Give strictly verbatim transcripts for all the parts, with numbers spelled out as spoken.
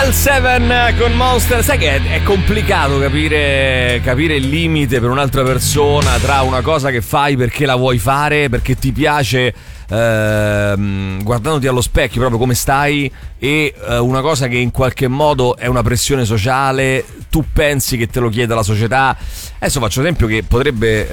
L sette con Monster. Sai che è, è complicato capire, capire il limite per un'altra persona tra una cosa che fai perché la vuoi fare, perché ti piace, ehm, guardandoti allo specchio proprio come stai, e eh, una cosa che in qualche modo è una pressione sociale, tu pensi che te lo chieda la società. Adesso faccio un esempio che potrebbe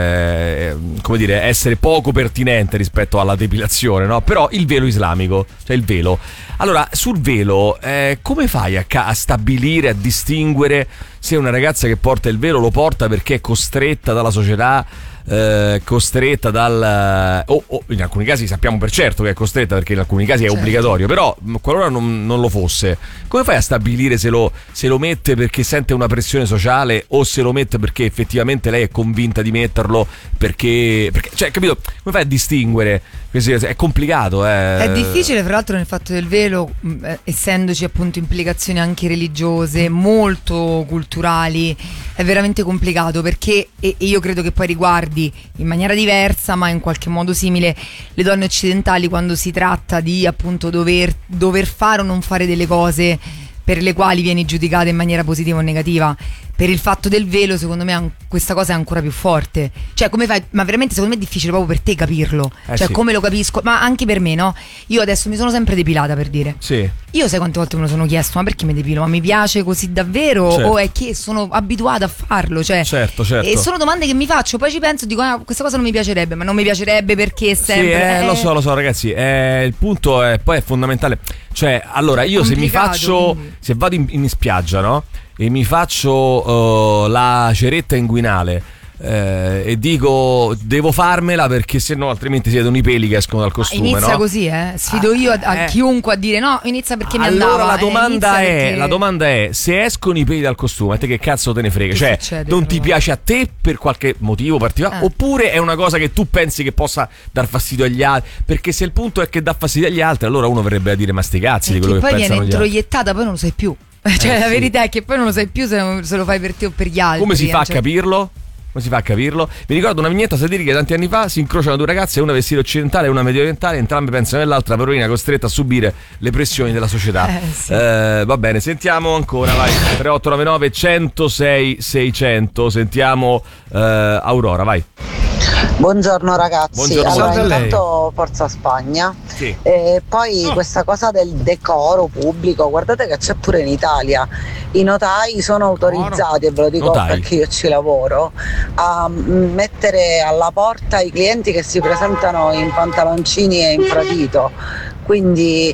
eh, come dire essere poco pertinente rispetto alla depilazione, no? Però il velo islamico, cioè il velo. Allora, sul velo, eh, come fai a, ca- a stabilire, a distinguere se una ragazza che porta il velo lo porta perché è costretta dalla società, eh, costretta dal... o oh, oh, in alcuni casi sappiamo per certo che è costretta, perché in alcuni casi è certo. obbligatorio, però qualora non, non lo fosse, come fai a stabilire se lo, se lo mette perché sente una pressione sociale o se lo mette perché effettivamente lei è convinta di metterlo, perché, perché cioè, capito? Come fai a distinguere? È complicato, eh. È difficile, fra l'altro, nel fatto del velo, eh, essendoci appunto implicazioni anche religiose, molto culturali, è veramente complicato, perché e, e io credo che poi riguardi in maniera diversa, ma in qualche modo simile, le donne occidentali, quando si tratta di appunto dover, dover fare o non fare delle cose per le quali vieni giudicata in maniera positiva o negativa. Per il fatto del velo, secondo me questa cosa è ancora più forte. Cioè, come fai? Ma veramente secondo me è difficile proprio per te capirlo. Eh cioè, sì. Come lo capisco? Ma anche per me, no? Io adesso mi sono sempre depilata, per dire. Sì. Io sai quante volte me lo sono chiesto, ma perché mi depilo? Ma mi piace così davvero? Certo. O è che sono abituata a farlo? Cioè, certo, certo. E sono domande che mi faccio, poi ci penso e dico, ah, questa cosa non mi piacerebbe, ma non mi piacerebbe perché è sempre... Sì, eh, eh... lo so, lo so, ragazzi. Eh, il punto è poi è fondamentale. Cioè, allora, io se mi faccio... Quindi. Se vado in, in spiaggia, no? E mi faccio uh, la ceretta inguinale eh, e dico devo farmela perché se no altrimenti si vedono i peli che escono dal costume. Inizia no? così, eh? Sfido ah, io a, a eh. chiunque a dire no, inizia perché mi allora andava. la domanda eh, è perché... la domanda è se escono i peli dal costume, a te che cazzo te ne frega? Che cioè succede, non però? ti piace a te per qualche motivo particolare, eh. oppure è una cosa che tu pensi che possa dar fastidio agli altri? Perché se il punto è che dà fastidio agli altri, allora uno verrebbe a dire ma sti cazzi di quello che, poi pensano viene gli altri. introiettata, poi non lo sai più. Cioè eh, la sì. verità è che poi non lo sai più se, se lo fai per te o per gli altri. Come si fa cioè... a capirlo? Come si fa a capirlo? Mi ricordo una vignetta satirica tanti anni fa, si incrociano due ragazze, una vestita occidentale e una medio orientale, entrambe pensano nell'altra, poverina costretta a subire le pressioni della società. Eh, sì. eh, va bene, sentiamo ancora, vai. tre otto nove nove uno zero sei sei zero zero, sentiamo eh, Aurora, vai. Buongiorno ragazzi. Buongiorno. Allora, intanto forza Spagna. Sì. E poi oh. questa cosa del decoro pubblico, guardate che c'è pure in Italia. I notai sono autorizzati, e ve lo dico notai. perché io ci lavoro, a mettere alla porta i clienti che si presentano in pantaloncini e in fradito. Quindi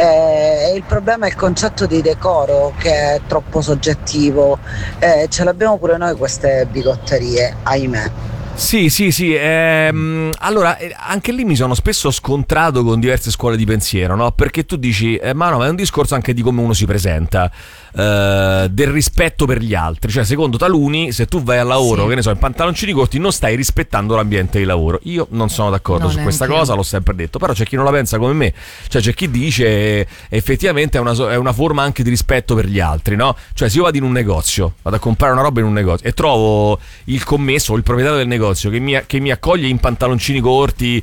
eh, il problema è il concetto di decoro, che è troppo soggettivo. Eh, ce l'abbiamo pure noi queste bigotterie, ahimè. Sì, sì, sì. Ehm, allora, eh, anche lì mi sono spesso scontrato con diverse scuole di pensiero, no? Perché tu dici, eh, ma no, ma è un discorso anche di come uno si presenta, eh, del rispetto per gli altri. Cioè, secondo taluni, se tu vai al lavoro, sì. che ne so, in pantaloncini corti, non stai rispettando l'ambiente di lavoro. Io non sono d'accordo no, su questa io. cosa, l'ho sempre detto. Però c'è chi non la pensa come me. Cioè, c'è chi dice, eh, effettivamente è una, è una forma anche di rispetto per gli altri, no? Cioè, se io vado in un negozio, vado a comprare una roba in un negozio e trovo il commesso o il proprietario del negozio Che mi, che mi accoglie in pantaloncini corti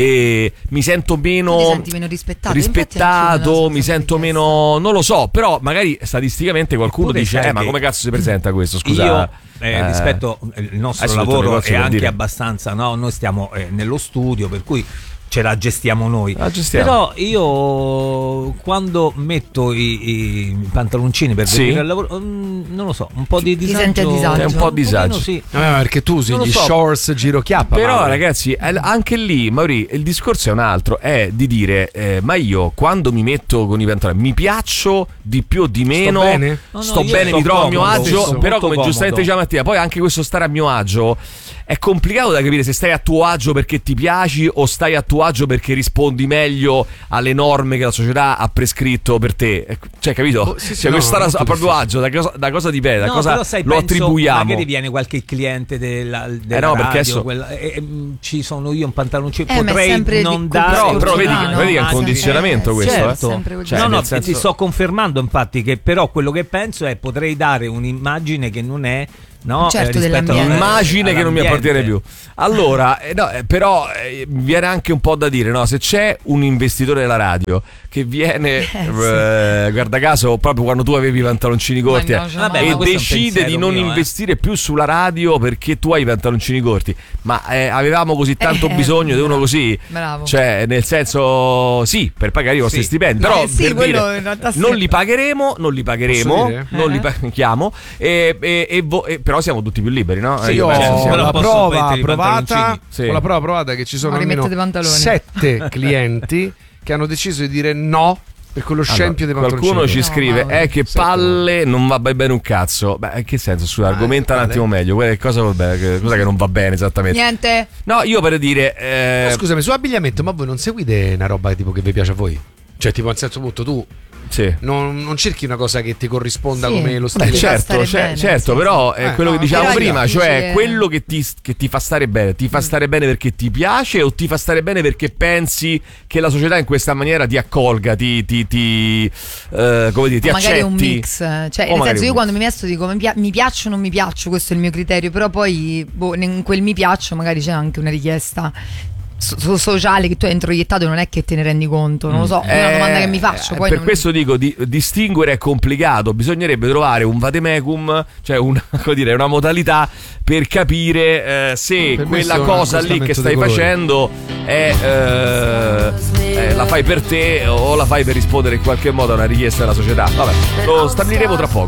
e mi sento meno ti senti meno rispettato, rispettato mi sento meno, non lo so, però magari statisticamente qualcuno Oppure dice eh ma come cazzo si presenta questo, scusa. Io eh, eh, rispetto il nostro lavoro è anche dire. abbastanza, no? Noi stiamo eh, nello studio, per cui ce la gestiamo noi. La gestiamo. Però io quando metto i, i pantaloncini per sì. venire al lavoro, um, non lo so, un po' di Ti disagio. senti a disagio? È un po' a disagio. Sì. No, perché tu usi Non lo gli so. shorts giro chiappa. Però Mauri. ragazzi, anche lì Mauri, il discorso è un altro, è di dire eh, ma io quando mi metto con i pantaloni mi piaccio di più o di meno, sto bene, No, no, sto io bene sto mi trovo a mio comodo, agio, sì, però molto come giustamente comodo. diceva Mattia, poi anche questo stare a mio agio è complicato da capire se stai a tuo agio perché ti piaci o stai a tuo agio perché rispondi meglio alle norme che la società ha prescritto per te. Cioè, capito? Oh, sì, sì, cioè, no, questo stare a proprio difficile. agio, da cosa, da cosa dipende? Da No, cosa però sai, lo penso, attribuiamo? magari viene qualche cliente della, della Eh no, perché radio, adesso- quella, e, e, mh, ci sono io un pantaloncino, Eh, ma è potrei sempre non di- dare. Però, però vedi, no, vedi che è un ma- condizionamento eh, questo, certo. eh? sempre Cioè, no, no, nel senso- ti sto confermando infatti che però quello che penso è potrei dare un'immagine che non è no? Certo, Eh, rispetto dell'ambiente. alla- Immagine che non mi all'ambiente. appartiene più. Allora, eh, no, eh, però eh, viene anche un po' da dire, no? Se c'è un investitore della radio che viene, sì. eh, guarda caso, proprio quando tu avevi i pantaloncini corti, Ma no, eh, Vabbè, e ma questo è un decide di pensiero non mio, eh. investire più sulla radio perché tu hai i pantaloncini corti, ma eh, avevamo così tanto Eh, bisogno di uno bravo. così? Bravo. Cioè, nel senso, sì, per pagare i vostri Sì. stipendi, Ma però sì, per quello dire, in realtà sì. non li pagheremo, non li pagheremo, Posso dire? non li Eh. paghiamo, e, e- e vo- e- però siamo tutti più liberi, no? Sì, Eh, io penso Certo, ho sia- però la posso prova mettere i provata, pantaloncini. Sì. ho la prova provata che ci sono Ma almeno rimettete i pantaloni. sette clienti che hanno deciso di dire no per quello scempio dei Allora, pantaloncini. qualcuno ci No, scrive Mauro. è che Sette palle non va bene un cazzo. Beh, in che senso? Scusa, argomenta un vale. attimo meglio. Que- Cosa, va bene? Che- cosa che non va bene esattamente? Niente. No, io per dire eh, Ma scusami, su abbigliamento, ma voi non seguite una roba tipo che vi piace a voi? Cioè, tipo, a un certo punto tu sì. non, non cerchi una cosa che ti corrisponda Sì. come lo Beh, stile. Ti fa certo, stare cer- bene, certo, sì, però sì. è Eh, quello no, che dicevamo però è prima, difficile. cioè quello che ti, che ti fa stare bene, ti fa stare bene perché ti piace o ti fa stare bene perché pensi che la società in questa maniera ti accolga, ti, ti, ti eh, come dire, ti magari è un accetti? mix, cioè O nel magari senso un io quando mix. mi vesto dico mi, pia- mi piaccio o non mi piaccio, questo è il mio criterio, però poi boh, in quel mi piaccio magari c'è anche una richiesta so- so- sociale che tu hai introiettato e non è che te ne rendi conto, non lo so, è una Eh, domanda che mi faccio. Poi per non- questo dico, di, distinguere è complicato, bisognerebbe trovare un vademecum, cioè una, come dire, una modalità per capire eh, se Per me quella sono cosa un lì che accostamento stai dei colori. facendo è, eh, eh, la fai per te o la fai per rispondere in qualche modo a una richiesta della società. Vabbè, lo stabiliremo tra poco.